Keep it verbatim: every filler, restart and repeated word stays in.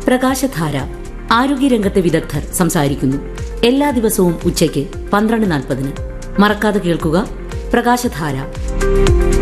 പ്രകാശധാര ആരോഗ്യരംഗത്തെ വിദഗ്ധർ സംസാരിക്കുന്നു. എല്ലാ ദിവസവും ഉച്ചയ്ക്ക് പന്ത്രണ്ട് നാൽപ്പതിന്. മറക്കാതെ കേൾക്കുക പ്രകാശധാര.